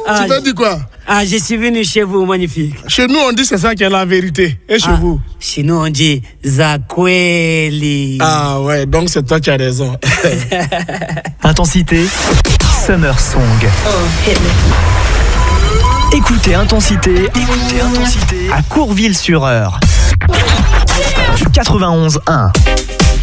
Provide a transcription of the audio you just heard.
Tu t'as dit quoi? Ah, je suis venu chez vous, magnifique. Chez nous, on dit c'est ça qui est la vérité. Et chez vous? Chez nous, on dit Zakweli. Ah ouais, donc c'est toi qui as raison. Intensité, Summer Song. Écoutez Intensité à Courville-sur-Eure. 91.1.